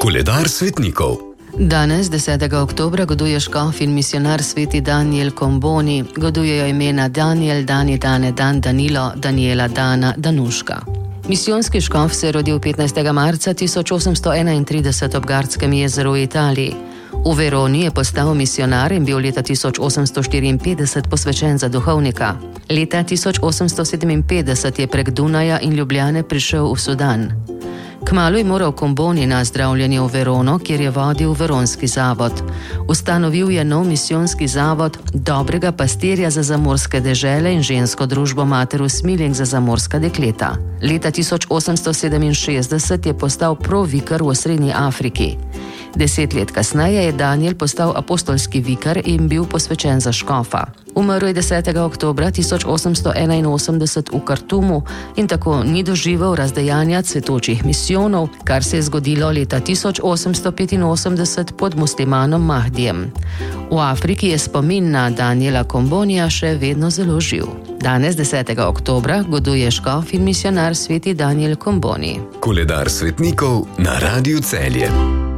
Koledar svetnikov. Danes, 10. oktobra, goduje škof in misionar sveti Daniel Comboni. Godujejo imena Daniel, Dani, Dane, Dan, Danilo, Daniela, Dana, Danuška. Misijonski škof se je rodil 15. marca 1831 ob Gardskem jezeru v Italiji. V Veroni je postal misionar in bil leta 1854 posvečen za duhovnika. Leta 1857 je prek Dunaja in Ljubljane prišel v Sudan. Kmalu je moral Comboni na zdravljenje v Verono, kjer je vodil veronski zavod. Ustanovil je nov misijonski zavod Dobrega pastirja za zamorske dežele in žensko družbo Mater Usmiljenk za zamorska dekleta. Leta 1867 je postal provikar v Srednji Afriki. 10 let kasneje je Daniel postal apostolski vikar in bil posvečen za škofa. Umrl je 10. oktobra 1881 v Kartumu in tako ni doživel razdejanja cvetočih misijonov, kar se je zgodilo leta 1885 pod muslimanom Mahdijem. V Afriki je spomin na Daniela Combonija še vedno zelo živ. Danes, 10. oktobra, goduje škof in misionar sveti Daniel Comboni. Koledar svetnikov na Radiu Celje.